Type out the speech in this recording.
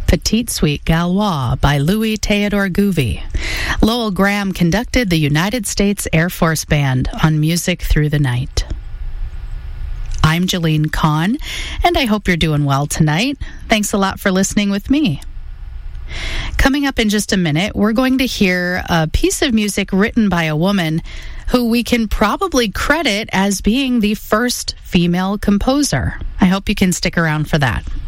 Petite Suite Gaulois by Louis Theodore Gouvy. Lowell Graham conducted the United States Air Force Band on Music Through the Night. I'm Jeline Kahn, and I hope you're doing well tonight. Thanks a lot for listening with me. Coming up in just a minute, we're going to hear a piece of music written by a woman who we can probably credit as being the first female composer. I hope you can stick around for that.